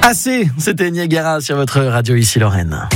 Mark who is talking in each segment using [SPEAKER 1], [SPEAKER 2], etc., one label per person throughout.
[SPEAKER 1] Assez, c'était Niagara sur votre radio ici Lorraine.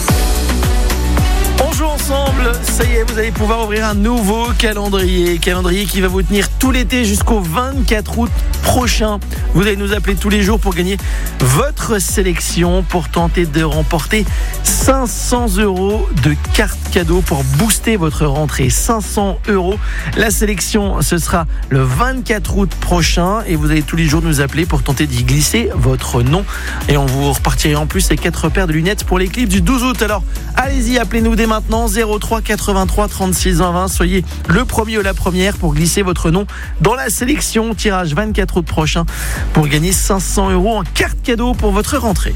[SPEAKER 1] On joue ensemble, ça y est, vous allez pouvoir ouvrir un nouveau calendrier qui va vous tenir tout l'été jusqu'au 24 août prochain. Vous allez nous appeler tous les jours pour gagner votre sélection, pour tenter de remporter 500 € de cartes cadeaux pour booster votre rentrée. 500 €. La sélection, ce sera le 24 août prochain et vous allez tous les jours nous appeler pour tenter d'y glisser votre nom. Et on vous repartirez en plus les 4 paires de lunettes pour l'éclipse du 12 août. Alors, allez-y, appelez-nous dès maintenant 03 83 36 20. Soyez le premier ou la première pour glisser votre nom dans la sélection. Tirage 24 août prochain pour gagner 500 € en carte cadeau pour votre rentrée.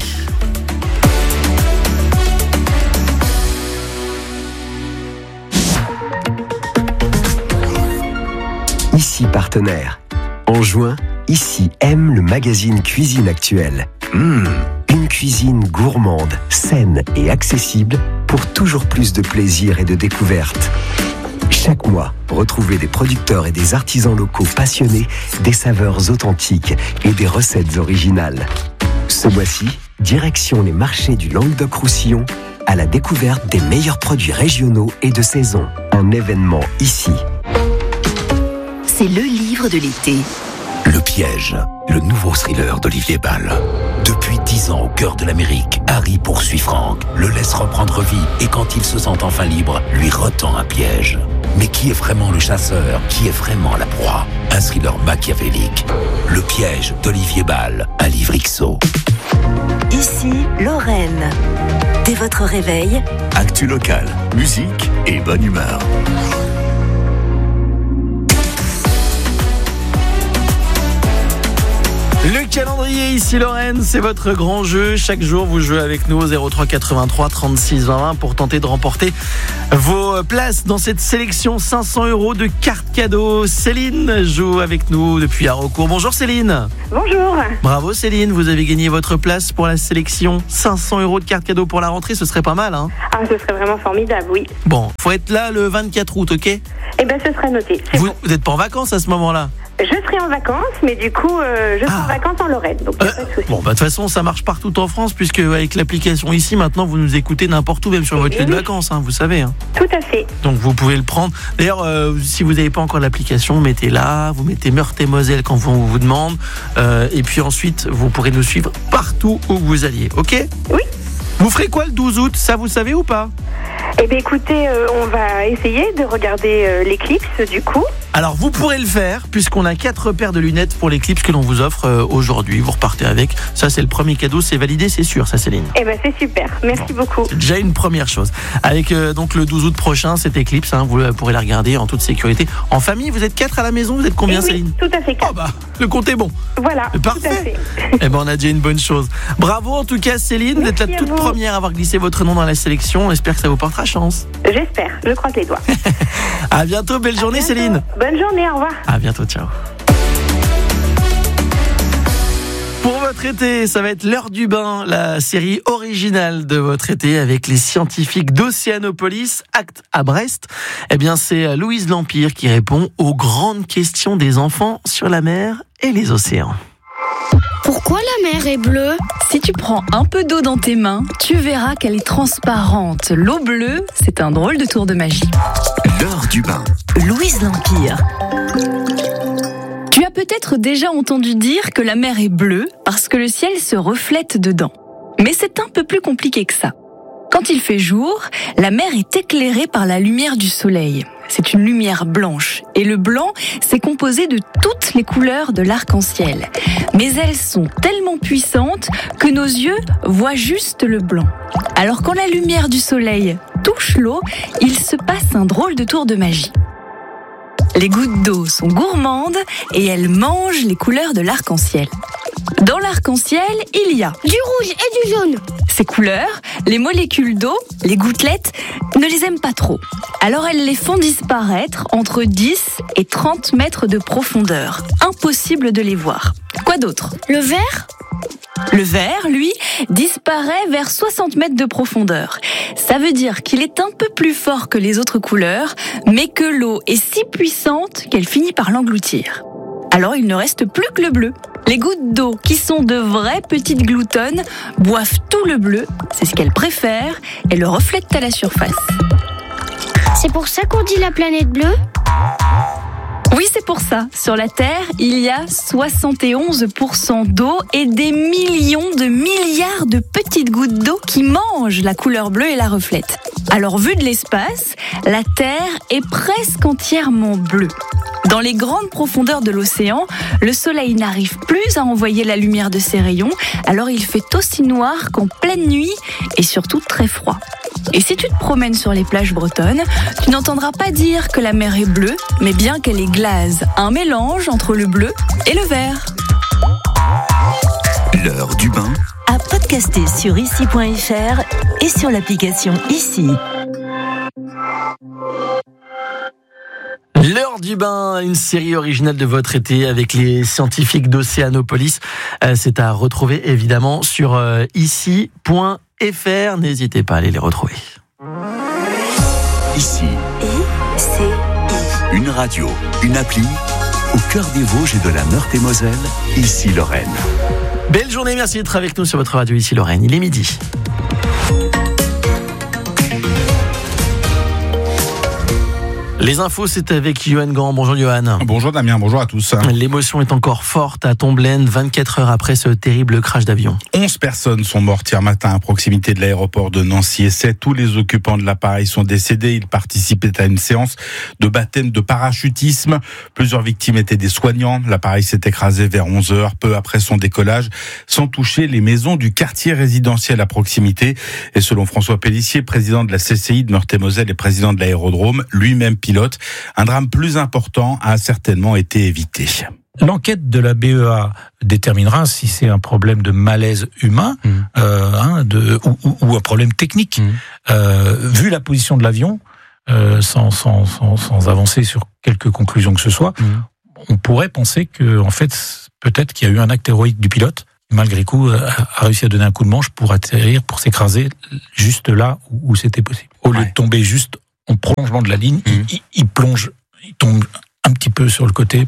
[SPEAKER 2] Ici partenaire. En juin, Ici aime le magazine Cuisine Actuelle. Une cuisine gourmande, saine et accessible pour toujours plus de plaisir et de découverte. Chaque mois, retrouvez des producteurs et des artisans locaux passionnés, des saveurs authentiques et des recettes originales. Ce mois-ci, direction les marchés du Languedoc-Roussillon à la découverte des meilleurs produits régionaux et de saison. Un événement ici.
[SPEAKER 3] C'est le livre de l'été.
[SPEAKER 4] Le piège, le nouveau thriller d'Olivier Bal. Depuis 10 ans au cœur de l'Amérique, Harry poursuit Frank, le laisse reprendre vie et quand il se sent enfin libre, lui retend un piège. Mais qui est vraiment le chasseur? Qui est vraiment la proie? Un thriller machiavélique. Le piège d'Olivier Bal, un livre XO.
[SPEAKER 3] Ici, Lorraine. Dès votre réveil,
[SPEAKER 4] Actu locale, musique et bonne humeur.
[SPEAKER 1] Le calendrier ici Lorraine, c'est votre grand jeu. Chaque jour, vous jouez avec nous au 03 83 36 20 pour tenter de remporter vos places dans cette sélection 500 € de cartes cadeaux. Céline joue avec nous depuis Haraucourt. Bonjour Céline.
[SPEAKER 5] Bonjour.
[SPEAKER 1] Bravo Céline, vous avez gagné votre place pour la sélection 500 € de cartes cadeaux pour la rentrée. Ce serait pas mal, hein?
[SPEAKER 5] Ah, ce serait vraiment formidable, oui.
[SPEAKER 1] Bon, faut être là le 24 aût, ok?
[SPEAKER 5] Eh bien, ce sera noté.
[SPEAKER 1] Vous n'êtes pas en vacances à ce moment-là?
[SPEAKER 5] Je serai en vacances, mais du coup, je serai en vacances en Lorraine, donc il n'y a pas de souci.
[SPEAKER 1] Bon, de toute façon, ça marche partout en France, puisque avec l'application ici, maintenant, vous nous écoutez n'importe où, même sur votre lieu de vacances, hein, vous savez. Hein.
[SPEAKER 5] Tout à fait.
[SPEAKER 1] Donc, vous pouvez le prendre. D'ailleurs, si vous n'avez pas encore l'application, mettez-la, vous mettez Meurthe-et-Moselle quand on vous demande, et puis ensuite, vous pourrez nous suivre partout où vous alliez, ok?
[SPEAKER 5] Oui.
[SPEAKER 1] Vous ferez quoi le 12 août? Ça, vous savez ou pas?
[SPEAKER 5] Eh bien, écoutez, on va essayer de regarder l'éclipse, du coup.
[SPEAKER 1] Alors, vous pourrez le faire, puisqu'on a 4 paires de lunettes pour l'éclipse que l'on vous offre aujourd'hui. Vous repartez avec. Ça, c'est le premier cadeau. C'est validé, c'est sûr, ça, Céline.
[SPEAKER 5] Eh bien, c'est super. Merci beaucoup.
[SPEAKER 1] C'est déjà une première chose. Avec donc le 12 août prochain, cette éclipse, hein, vous pourrez la regarder en toute sécurité. En famille, vous êtes 4 à la maison? Vous êtes combien, Céline?
[SPEAKER 5] Oui, tout à fait 4.
[SPEAKER 1] Oh bah, le compte est bon.
[SPEAKER 5] Voilà,
[SPEAKER 1] parfait.
[SPEAKER 5] tout à fait.
[SPEAKER 1] Eh ben, on a déjà une bonne chose. Bravo, en tout cas, Céline, d'être la toute première à avoir glissé votre nom dans la sélection. On espère que ça vous portera chance.
[SPEAKER 5] J'espère. Je croise les doigts.
[SPEAKER 1] À bientôt. Belle journée, Céline.
[SPEAKER 5] Bonne journée. Au revoir.
[SPEAKER 1] À bientôt, ciao. Pour votre été, ça va être l'heure du bain, la série originale de votre été avec les scientifiques d'Océanopolis, Act à Brest. Eh bien, c'est Louise Lampire qui répond aux grandes questions des enfants sur la mer et les océans.
[SPEAKER 6] Pourquoi la mer est bleue?
[SPEAKER 7] Si tu prends un peu d'eau dans tes mains, tu verras qu'elle est transparente. L'eau bleue, c'est un drôle de tour de magie.
[SPEAKER 4] L'heure du bain.
[SPEAKER 3] Louise Lampire.
[SPEAKER 7] Tu as peut-être déjà entendu dire que la mer est bleue parce que le ciel se reflète dedans. Mais c'est un peu plus compliqué que ça. Quand il fait jour, la mer est éclairée par la lumière du soleil. C'est une lumière blanche. Et le blanc, c'est composé de toutes les couleurs de l'arc-en-ciel. Mais elles sont tellement puissantes que nos yeux voient juste le blanc. Alors quand la lumière du soleil touche l'eau, il se passe un drôle de tour de magie. Les gouttes d'eau sont gourmandes et elles mangent les couleurs de l'arc-en-ciel. Dans l'arc-en-ciel, il y a
[SPEAKER 6] Du rouge et du jaune.
[SPEAKER 7] Ces couleurs, les molécules d'eau, les gouttelettes, ne les aiment pas trop. Alors elles les font disparaître entre 10 et 30 mètres de profondeur. Impossible de les voir. Quoi d'autre?
[SPEAKER 6] Le vert?
[SPEAKER 7] Le vert, lui, disparaît vers 60 mètres de profondeur. Ça veut dire qu'il est un peu plus fort que les autres couleurs, mais que l'eau est si puissante qu'elle finit par l'engloutir. Alors il ne reste plus que le bleu. Les gouttes d'eau, qui sont de vraies petites gloutonnes, boivent tout le bleu, c'est ce qu'elles préfèrent, et le reflètent à la surface.
[SPEAKER 6] C'est pour ça qu'on dit la planète bleue ?
[SPEAKER 7] Oui, c'est pour ça. Sur la Terre, il y a 71% d'eau et des millions de milliards de petites gouttes d'eau qui mangent la couleur bleue et la reflètent. Alors, vu de l'espace, la Terre est presque entièrement bleue. Dans les grandes profondeurs de l'océan, le soleil n'arrive plus à envoyer la lumière de ses rayons, alors il fait aussi noir qu'en pleine nuit et surtout très froid. Et si tu te promènes sur les plages bretonnes, tu n'entendras pas dire que la mer est bleue, mais bien qu'elle est glace, un mélange entre le bleu et le vert.
[SPEAKER 4] L'heure du bain.
[SPEAKER 8] À podcaster sur ici.fr et sur l'application Ici.
[SPEAKER 1] L'heure du bain, une série originale de votre été avec les scientifiques d'Océanopolis. C'est à retrouver évidemment sur ici.fr. N'hésitez pas à aller les retrouver.
[SPEAKER 4] Ici,
[SPEAKER 8] ICI.
[SPEAKER 4] une radio, une appli, au cœur des Vosges et de la Meurthe-et-Moselle, Ici Lorraine.
[SPEAKER 1] Belle journée, merci d'être avec nous sur votre radio Ici Lorraine. Il est midi. Les infos, c'est avec Johan Grand. Bonjour Johan.
[SPEAKER 9] Bonjour Damien, bonjour à tous.
[SPEAKER 1] L'émotion est encore forte à Tomblaine, 24 heures après ce terrible crash d'avion.
[SPEAKER 9] 11 personnes sont mortes hier matin à proximité de l'aéroport de Nancy-Essay. Tous les occupants de l'appareil sont décédés. Ils participaient à une séance de baptême de parachutisme. Plusieurs victimes étaient des soignants. L'appareil s'est écrasé vers 11 heures, peu après son décollage, sans toucher les maisons du quartier résidentiel à proximité. Et selon François Pellissier, président de la CCI de Meurthe-et-Moselle et président de l'aérodrome, lui-même pilote, un drame plus important a certainement été évité.
[SPEAKER 10] L'enquête de la BEA déterminera si c'est un problème de malaise humain ou un problème technique. Vu la position de l'avion, sans avancer sur quelques conclusions que ce soit, on pourrait penser que, en fait, peut-être qu'il y a eu un acte héroïque du pilote, malgré tout, a réussi à donner un coup de manche pour atterrir, pour s'écraser juste là où c'était possible. Au lieu de tomber juste en prolongement de la ligne, il tombe un petit peu sur le côté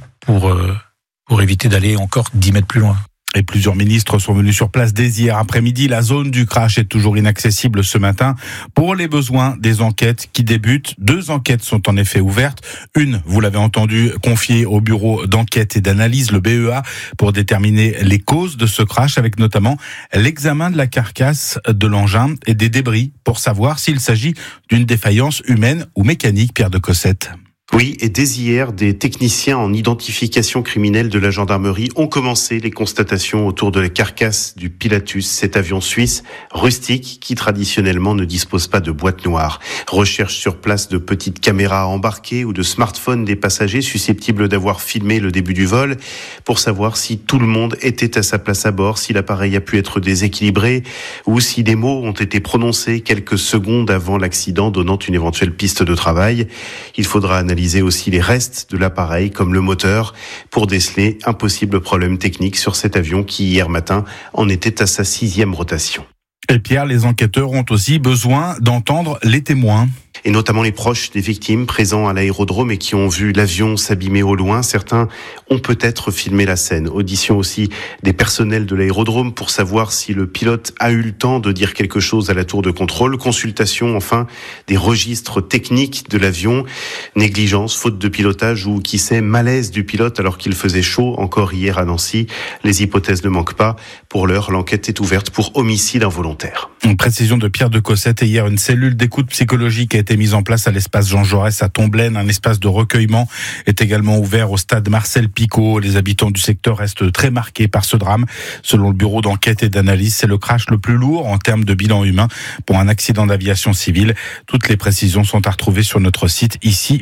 [SPEAKER 10] pour éviter d'aller encore 10 mètres plus loin.
[SPEAKER 9] Et plusieurs ministres sont venus sur place dès hier après-midi. La zone du crash est toujours inaccessible ce matin pour les besoins des enquêtes qui débutent. 2 enquêtes sont en effet ouvertes. Une, vous l'avez entendu, confiée au bureau d'enquête et d'analyse, le BEA, pour déterminer les causes de ce crash, avec notamment l'examen de la carcasse de l'engin et des débris pour savoir s'il s'agit d'une défaillance humaine ou mécanique. Pierre de Cossette.
[SPEAKER 11] Oui, et dès hier, des techniciens en identification criminelle de la gendarmerie ont commencé les constatations autour de la carcasse du Pilatus, cet avion suisse rustique qui traditionnellement ne dispose pas de boîte noire. Recherche sur place de petites caméras embarquées ou de smartphones des passagers susceptibles d'avoir filmé le début du vol pour savoir si tout le monde était à sa place à bord, si l'appareil a pu être déséquilibré ou si des mots ont été prononcés quelques secondes avant l'accident, donnant une éventuelle piste de travail. Il faudra analyser aussi les restes de l'appareil comme le moteur pour déceler un possible problème technique sur cet avion qui hier matin en était à sa 6e rotation.
[SPEAKER 9] Et Pierre, les enquêteurs ont aussi besoin d'entendre les témoins.
[SPEAKER 11] Et notamment les proches des victimes présents à l'aérodrome et qui ont vu l'avion s'abîmer au loin. Certains ont peut-être filmé la scène. Audition aussi des personnels de l'aérodrome pour savoir si le pilote a eu le temps de dire quelque chose à la tour de contrôle. Consultation enfin des registres techniques de l'avion. Négligence, faute de pilotage ou qui sait malaise du pilote alors qu'il faisait chaud encore hier à Nancy. Les hypothèses ne manquent pas. Pour l'heure, l'enquête est ouverte pour homicide involontaire.
[SPEAKER 9] Une précision de Pierre de Cossette. Et hier, une cellule d'écoute psychologique a été mise en place à l'espace Jean Jaurès à Tomblaine. Un espace de recueillement est également ouvert au stade Marcel Picot. Les habitants du secteur restent très marqués par ce drame. Selon le bureau d'enquête et d'analyse, c'est le crash le plus lourd en termes de bilan humain pour un accident d'aviation civile. Toutes les précisions sont à retrouver sur notre site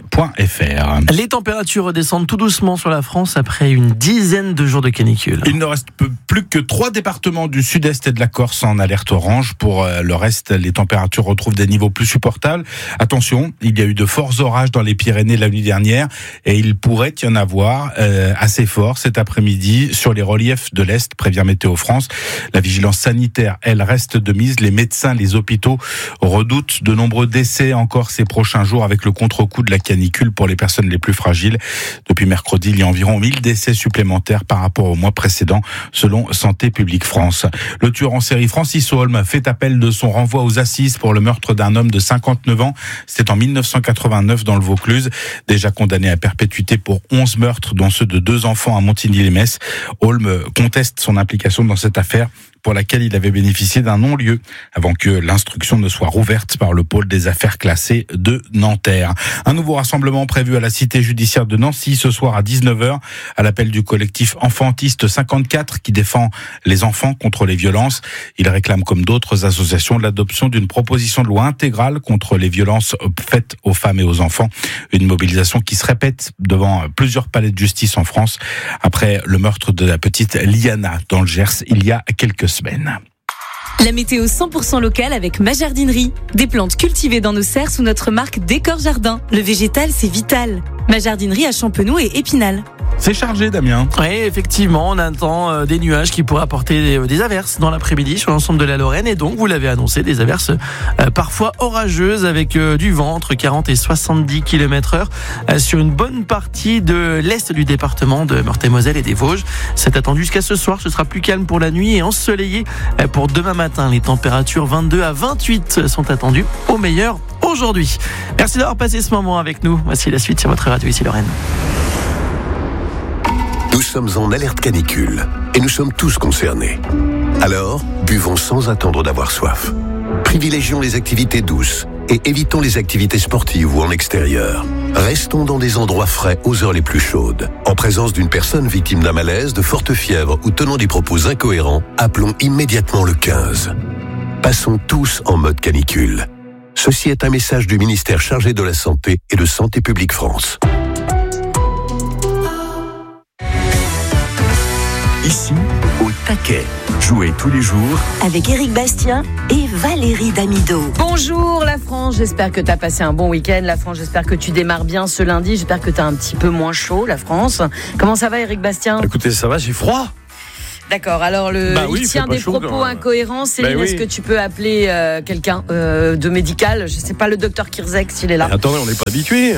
[SPEAKER 9] ici.fr.
[SPEAKER 1] Les températures redescendent tout doucement sur la France après une dizaine de jours de canicule.
[SPEAKER 9] Il ne reste plus que 3 départements du sud-est et de la Corse en alerte orange. Pour le reste, les températures retrouvent des niveaux plus supportables Attention, il y a eu de forts orages dans les Pyrénées la nuit dernière et il pourrait y en avoir assez fort cet après-midi sur les reliefs de l'Est, prévient Météo France. La vigilance sanitaire, elle, reste de mise. Les médecins, les hôpitaux redoutent de nombreux décès encore ces prochains jours avec le contre-coup de la canicule pour les personnes les plus fragiles. Depuis mercredi, il y a environ 1000 décès supplémentaires par rapport au mois précédent, selon Santé publique France. Le tueur en série Francis Holm fait appel de son renvoi aux assises pour le meurtre d'un homme de 59 ans. C'était en 1989 dans le Vaucluse. Déjà condamné à perpétuité pour 11 meurtres, dont ceux de 2 enfants à Montigny-les-Metz. Holm conteste son implication dans cette affaire pour laquelle il avait bénéficié d'un non-lieu avant que l'instruction ne soit rouverte par le pôle des affaires classées de Nanterre. Un nouveau rassemblement prévu à la cité judiciaire de Nancy ce soir à 19h à l'appel du collectif Enfantiste 54 qui défend les enfants contre les violences. Il réclame comme d'autres associations l'adoption d'une proposition de loi intégrale contre les violences faites aux femmes et aux enfants. Une mobilisation qui se répète devant plusieurs palais de justice en France après le meurtre de la petite Liana dans le Gers il y a quelques semaines.
[SPEAKER 12] La météo 100% locale avec ma jardinerie. Des plantes cultivées dans nos serres sous notre marque Décor Jardin. Le végétal, c'est vital. Ma jardinerie à Champenoux et Épinal.
[SPEAKER 9] C'est chargé, Damien.
[SPEAKER 1] Oui, effectivement, on attend des nuages qui pourraient apporter des averses dans l'après-midi sur l'ensemble de la Lorraine. Et donc, vous l'avez annoncé, des averses parfois orageuses avec du vent entre 40 et 70 km/h sur une bonne partie de l'est du département de Meurthe-et-Moselle et des Vosges. C'est attendu jusqu'à ce soir. Ce sera plus calme pour la nuit et ensoleillé pour demain matin. Les températures 22 à 28 sont attendues au meilleur aujourd'hui. Merci d'avoir passé ce moment avec nous. Voici la suite sur votre radio ici Lorraine.
[SPEAKER 2] Nous sommes en alerte canicule et nous sommes tous concernés. Alors, buvons sans attendre d'avoir soif. Privilégions les activités douces et évitons les activités sportives ou en extérieur. Restons dans des endroits frais aux heures les plus chaudes. En présence d'une personne victime d'un malaise, de forte fièvre ou tenant des propos incohérents, appelons immédiatement le 15. Passons tous en mode canicule. Ceci est un message du ministère chargé de la Santé et de Santé publique France. Ici, au taquet. Jouez tous les jours
[SPEAKER 8] avec Éric Bastien et Valérie Damido.
[SPEAKER 13] Bonjour la France, j'espère que tu as passé un bon week-end. La France, j'espère que tu démarres bien ce lundi. J'espère que tu as un petit peu moins chaud, la France. Comment ça va, Éric Bastien ?
[SPEAKER 14] Écoutez, ça va, j'ai froid.
[SPEAKER 13] D'accord, alors il tient des propos incohérents. Céline, est-ce que tu peux appeler quelqu'un de médical ? Je sais pas, le docteur Kirzek, s'il est là.
[SPEAKER 14] Mais attendez, on n'est pas habitué.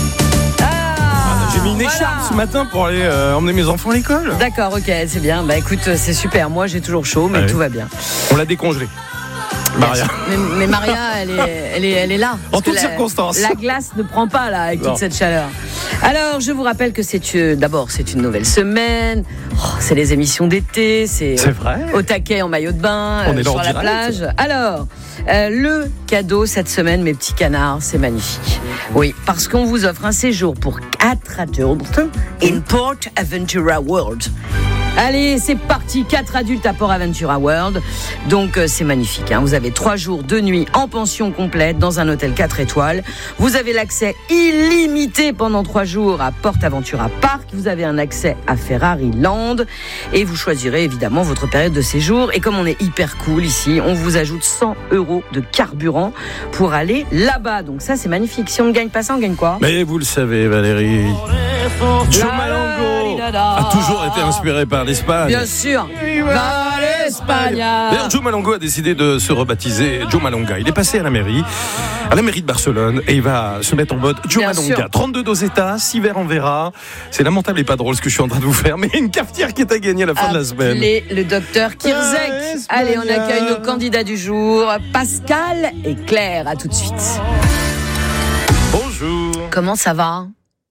[SPEAKER 14] J'ai mis une écharpe ce matin pour aller emmener mes enfants à l'école.
[SPEAKER 13] D'accord, ok, c'est bien. Bah écoute, c'est super. Moi, j'ai toujours chaud, mais tout va bien.
[SPEAKER 14] On l'a décongelé. Maria.
[SPEAKER 13] Mais Maria, elle est là.
[SPEAKER 14] En toutes circonstances.
[SPEAKER 13] La glace ne prend pas là avec toute cette chaleur. Alors, je vous rappelle que c'est une nouvelle semaine. C'est les émissions d'été. C'est
[SPEAKER 14] vrai.
[SPEAKER 13] Au taquet en maillot de bain,
[SPEAKER 14] on est
[SPEAKER 13] sur la plage. Alors, le cadeau cette semaine, mes petits canards, c'est magnifique. Oui, parce qu'on vous offre un séjour pour 4 adultes in Port Aventura World. Allez, c'est parti, 4 adultes à Port Aventura World. Donc, c'est magnifique. Hein. Vous avez 3 jours, 2 nuits en pension complète dans un hôtel 4 étoiles. Vous avez l'accès illimité pendant 3 jours à Port Aventura Park. Vous avez un accès à Ferrari Land. Et vous choisirez évidemment votre période de séjour. Et comme on est hyper cool ici, on vous ajoute 100 € de carburant pour aller là-bas. Donc ça, c'est magnifique. Si on ne gagne pas ça, on gagne quoi ?
[SPEAKER 14] Mais vous le savez, Valérie. Joe Malongo a toujours été inspiré par l'Espagne.
[SPEAKER 13] Bien sûr. Va l'Espagne.
[SPEAKER 14] D'ailleurs, Joe Malongo a décidé de se rebaptiser Joe Malonga. Il est passé à la mairie de Barcelone, et il va se mettre en mode Joe Malonga. 32 dosetas, 6 verres en verra. C'est lamentable et pas drôle ce que je suis en train de vous faire, mais une cafetière qui est à gagner à la fin de la semaine.
[SPEAKER 13] Le docteur Kirzek. Allez, on accueille nos candidats du jour, Pascal et Claire. À tout de suite.
[SPEAKER 14] Bonjour.
[SPEAKER 13] Comment ça va ?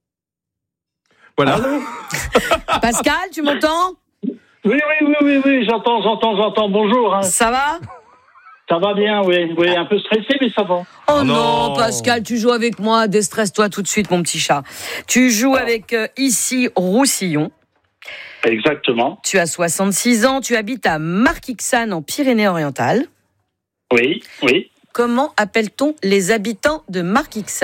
[SPEAKER 14] Voilà.
[SPEAKER 13] Pascal, tu m'entends ?
[SPEAKER 15] Oui, j'entends. Bonjour. Hein.
[SPEAKER 13] Ça va ?
[SPEAKER 15] Ça va bien, oui. Un peu stressé, mais ça va.
[SPEAKER 13] Oh non, Pascal, tu joues avec moi. Déstresse-toi tout de suite, mon petit chat. Tu joues avec Issy Roussillon.
[SPEAKER 15] Exactement.
[SPEAKER 13] Tu as 66 ans. Tu habites à Marquixane, en Pyrénées-Orientales.
[SPEAKER 15] Oui.
[SPEAKER 13] Comment appelle-t-on les habitants de Marquixane ?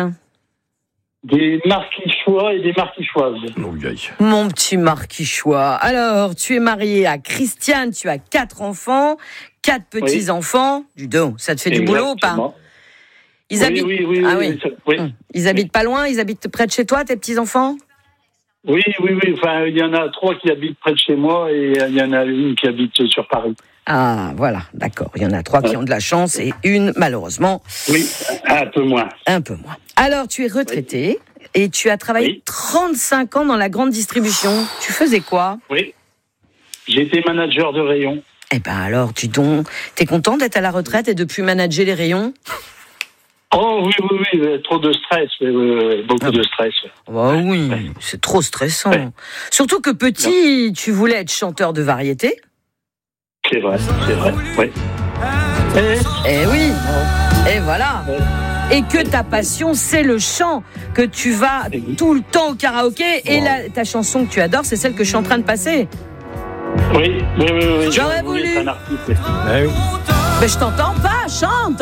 [SPEAKER 15] Des Marquichois et des Marquichoises.
[SPEAKER 13] Mon petit Marquichois. Alors, tu es marié à Christiane, tu as 4 enfants, 4 petits-enfants. Du dos, ça te fait du boulot ou pas ? Ils habitent...
[SPEAKER 15] Oui.
[SPEAKER 13] Ah oui. Ils habitent pas loin, ils habitent près de chez toi, tes petits-enfants?
[SPEAKER 15] Oui. Enfin, il y en a 3 qui habitent près de chez moi et il y en a une qui habite sur Paris.
[SPEAKER 13] Ah, voilà, d'accord. Il y en a 3 qui ont de la chance et une, malheureusement.
[SPEAKER 15] Oui, un peu moins.
[SPEAKER 13] Un peu moins. Alors, tu es retraité et tu as travaillé 35 ans dans la grande distribution. Tu faisais quoi?
[SPEAKER 15] Oui. J'étais manager de rayon.
[SPEAKER 13] Eh ben alors, t'es content d'être à la retraite et de plus manager les rayons?
[SPEAKER 15] Oh oui, trop de stress, beaucoup de stress.
[SPEAKER 13] Oh oui, c'est trop stressant. Ouais. Surtout que petit, tu voulais être chanteur de variété.
[SPEAKER 15] C'est vrai, oui.
[SPEAKER 13] Eh oui, et voilà. Et que ta passion, c'est le chant, que tu vas tout le temps au karaoké, et ta chanson que tu adores, c'est celle que je suis en train de passer.
[SPEAKER 15] Oui.
[SPEAKER 13] J'aurais voulu. Mais je t'entends pas, chante.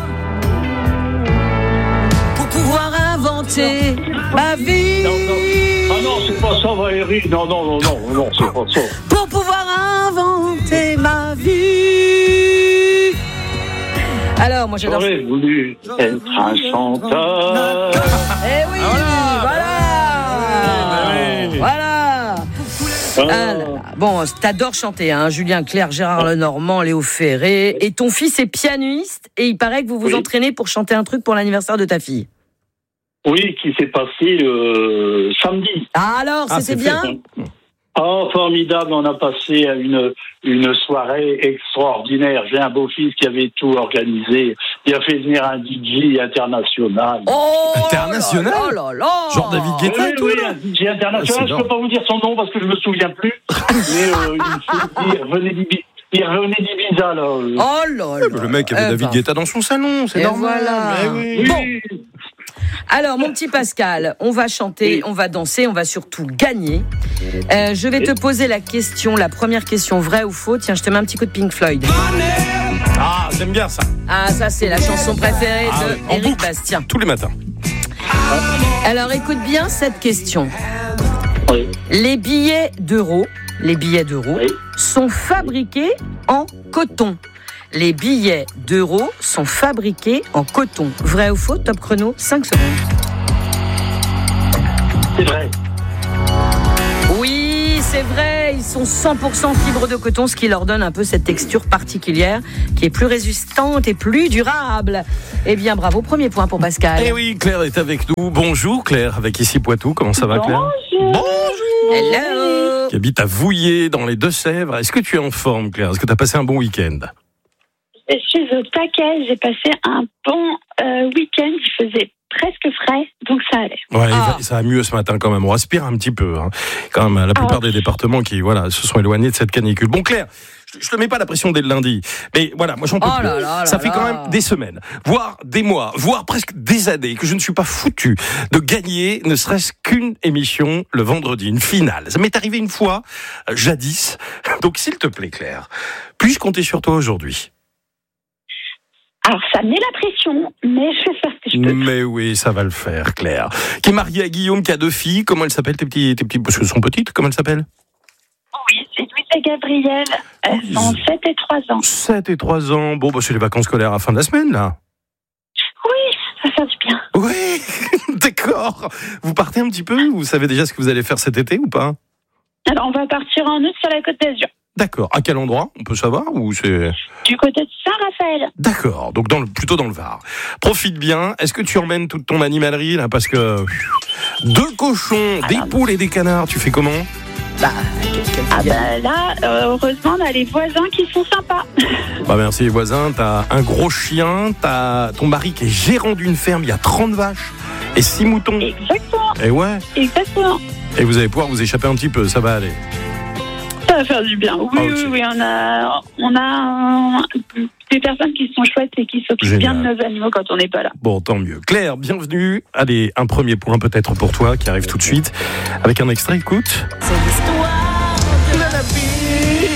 [SPEAKER 13] Pour pouvoir inventer ma vie.
[SPEAKER 15] Non, c'est pas ça, Valérie. Non, c'est pas ça.
[SPEAKER 13] Pour pouvoir inventer ma vie. Alors, moi j'adore.
[SPEAKER 15] J'aurais voulu être un chanteur.
[SPEAKER 13] Eh oui, voilà. Ah là là. Bon, t'adores chanter, hein. Julien Clerc, Gérard Lenormand, Léo Ferré. Et ton fils est pianiste et il paraît que vous vous entraînez pour chanter un truc pour l'anniversaire de ta fille.
[SPEAKER 15] Oui, qui s'est passé samedi.
[SPEAKER 13] Ah alors, c'était bien?
[SPEAKER 15] Oh, formidable, on a passé une soirée extraordinaire. J'ai un beau-fils qui avait tout organisé. Il a fait venir un DJ international.
[SPEAKER 13] Oh,
[SPEAKER 14] international?
[SPEAKER 13] Oh là là.
[SPEAKER 14] Genre David Guetta et tout,
[SPEAKER 15] oui, un DJ international. Je peux pas vous dire son nom parce que je me souviens plus. Mais il revenait d'Ibiza, là.
[SPEAKER 13] Oh là là.
[SPEAKER 14] Le mec avait David Guetta dans son salon, c'est normal.
[SPEAKER 13] Voilà.
[SPEAKER 15] Oui.
[SPEAKER 13] Bon. Alors, mon petit Pascal, on va chanter, on va danser, on va surtout gagner. Je vais te poser la première question, vrai ou faux. Tiens, je te mets un petit coup de Pink Floyd.
[SPEAKER 14] Ah, j'aime bien ça.
[SPEAKER 13] Ah, ça, c'est la chanson préférée de Éric Bastien.
[SPEAKER 14] Tous les matins.
[SPEAKER 13] Alors, écoute bien cette question.
[SPEAKER 15] Oui.
[SPEAKER 13] Les billets d'euros sont fabriqués en coton. Les billets d'euros sont fabriqués en coton. Vrai ou faux? Top chrono, 5 secondes.
[SPEAKER 15] C'est vrai.
[SPEAKER 13] Oui, c'est vrai. Ils sont 100% fibres de coton, ce qui leur donne un peu cette texture particulière qui est plus résistante et plus durable. Eh bien, bravo. Premier point pour Pascal.
[SPEAKER 14] Eh oui, Claire est avec nous. Bonjour Claire, avec ici Poitou. Comment ça va, Claire?
[SPEAKER 5] Bonjour.
[SPEAKER 13] Hello.
[SPEAKER 14] Qui habite à Vouillé, dans les Deux-Sèvres. Est-ce que tu es en forme, Claire? Est-ce que tu as passé un bon week-end?
[SPEAKER 5] Je suis au taquet, j'ai passé un bon week-end, il faisait presque frais, donc ça allait.
[SPEAKER 14] Ouais, ça va mieux ce matin quand même, on respire un petit peu. Hein. Quand même, la plupart des départements qui se sont éloignés de cette canicule. Bon Claire, je te mets pas la pression dès le lundi, mais voilà, moi j'en peux plus. Ça fait quand même des semaines, voire des mois, voire presque des années que je ne suis pas foutu de gagner ne serait-ce qu'une émission le vendredi, une finale. Ça m'est arrivé une fois, jadis. Donc s'il te plaît Claire, puis-je compter sur toi aujourd'hui?
[SPEAKER 5] Alors, ça met la pression, mais je vais faire ce que je peux.
[SPEAKER 14] Mais oui, ça va le faire, Claire. Qui est mariée à Guillaume, qui a 2 filles. Comment elles s'appellent, tes petits, parce qu'elles sont petites, comment elles s'appellent?
[SPEAKER 5] Oui, c'est Louise et Gabrielle. Elles ont 7 et 3 ans.
[SPEAKER 14] 7 et 3 ans. Bon, c'est les vacances scolaires à la fin de la semaine, là.
[SPEAKER 5] Oui, ça fait du bien.
[SPEAKER 14] Oui, d'accord. Vous partez un petit peu? Vous savez déjà ce que vous allez faire cet été ou pas?
[SPEAKER 5] Alors, on va partir en août sur la Côte d'Azur.
[SPEAKER 14] D'accord. À quel endroit? On peut savoir ou c'est...
[SPEAKER 5] Du côté de Saint-Raphaël.
[SPEAKER 14] D'accord. Donc plutôt dans le Var. Profite bien. Est-ce que tu emmènes toute ton animalerie là? Parce que 2 cochons, des poules et des canards, tu fais comment?
[SPEAKER 5] Là, heureusement, on a les voisins qui sont sympas.
[SPEAKER 14] Bah merci les voisins. T'as un gros chien, t'as ton mari qui est gérant d'une ferme, il y a 30 vaches et 6 moutons.
[SPEAKER 5] Exactement.
[SPEAKER 14] Et ouais.
[SPEAKER 5] Exactement.
[SPEAKER 14] Et vous allez pouvoir vous échapper un petit peu, ça va aller.
[SPEAKER 5] Ça va faire du bien. Oui, on a des personnes qui sont chouettes et qui s'occupent bien de nos animaux quand on n'est pas là.
[SPEAKER 14] Bon, tant mieux. Claire, bienvenue. Allez, un premier point peut-être pour toi qui arrive tout de suite avec un extrait, écoute.
[SPEAKER 13] C'est l'histoire de la vie.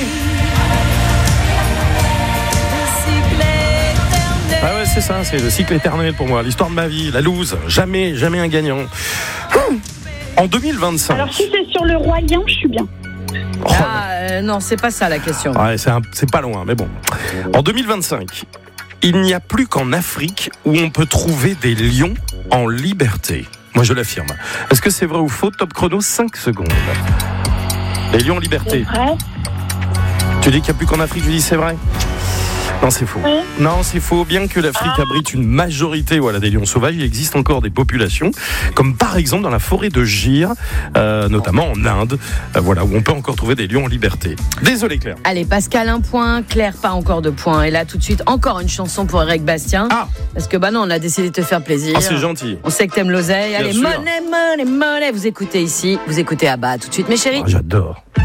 [SPEAKER 14] Ah ouais, c'est ça, c'est le cycle éternel pour moi. L'histoire de ma vie, la loose. Jamais un gagnant. En 2025.
[SPEAKER 5] Alors si c'est sur le Roi Lion, je suis bien.
[SPEAKER 13] Non, c'est pas ça la question.
[SPEAKER 14] Ouais, c'est pas loin, mais bon. En 2025, Il n'y a plus qu'en Afrique où on peut trouver des lions en liberté. Moi, je l'affirme. Est-ce que c'est vrai ou faux? Top chrono, 5 secondes. Les lions en liberté.
[SPEAKER 5] C'est vrai.
[SPEAKER 14] Tu dis qu'il n'y a plus qu'en Afrique, je dis c'est vrai? Non, c'est faux.
[SPEAKER 5] Oui.
[SPEAKER 14] Non, c'est faux. Bien que l'Afrique abrite une majorité des lions sauvages, il existe encore des populations, comme par exemple dans la forêt de Gir, notamment en Inde, où on peut encore trouver des lions en liberté. Désolé, Claire.
[SPEAKER 13] Allez, Pascal, 1 point. Claire, pas encore de points. Et là, tout de suite, encore une chanson pour Eric Bastien. Parce que, non, on a décidé de te faire plaisir.
[SPEAKER 14] Ah, c'est gentil.
[SPEAKER 13] On sait que t'aimes l'oseille. Allez,
[SPEAKER 14] sûr.
[SPEAKER 13] money, money, money. Vous écoutez ici, vous écoutez Abba. Tout de suite, mes chéris.
[SPEAKER 14] J'adore.